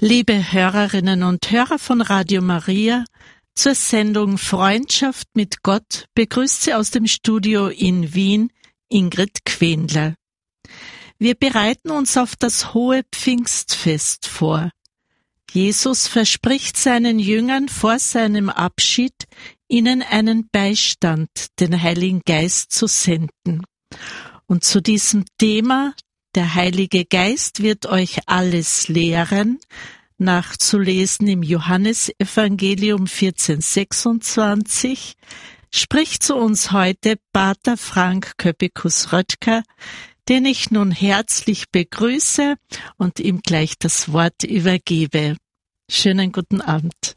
Liebe Hörerinnen und Hörer von Radio Maria, zur Sendung Freundschaft mit Gott begrüßt Sie aus dem Studio in Wien Ingrid Quendler. Wir bereiten uns auf das hohe Pfingstfest vor. Jesus verspricht seinen Jüngern vor seinem Abschied, ihnen einen Beistand, den Heiligen Geist, zu senden. Und zu diesem Thema, der Heilige Geist wird euch alles lehren, nachzulesen im Johannesevangelium 14,26, spricht zu uns heute Pater Frank Köppikus-Röttger, den ich nun herzlich begrüße und ihm gleich das Wort übergebe. Schönen guten Abend.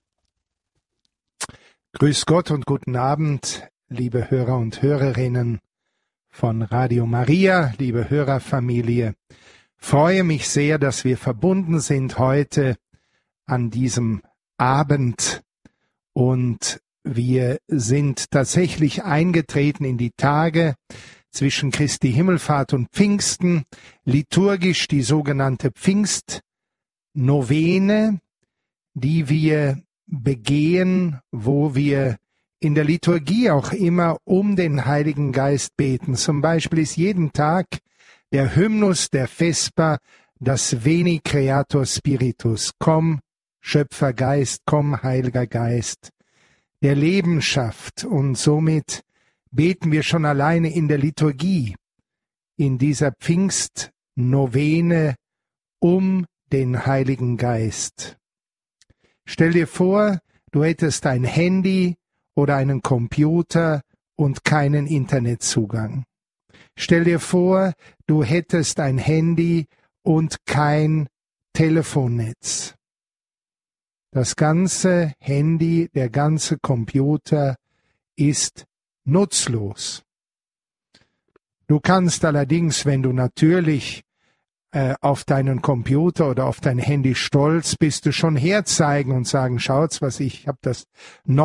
Grüß Gott und guten Abend, liebe Hörer und Hörerinnen von Radio Maria, liebe Hörerfamilie. Freue mich sehr, dass wir verbunden sind heute an diesem Abend und wir sind tatsächlich eingetreten in die Tage zwischen Christi Himmelfahrt und Pfingsten, liturgisch die sogenannte Pfingstnovene, die wir begehen, wo wir in der Liturgie auch immer um den Heiligen Geist beten. Zum Beispiel ist jeden Tag der Hymnus der Vesper, das Veni Creator Spiritus. Komm, Schöpfergeist, komm, Heiliger Geist, der Leben schafft. Und somit beten wir schon alleine in der Liturgie, in dieser Pfingstnovene um den Heiligen Geist. Stell dir vor, du hättest ein Handy oder einen Computer und keinen Internetzugang. Stell dir vor, du hättest ein Handy und kein Telefonnetz. Das ganze Handy, der ganze Computer ist nutzlos. Du kannst allerdings, wenn du natürlich auf deinen Computer oder auf dein Handy stolz bist, du schon herzeigen und sagen, schaut's, was ich habe das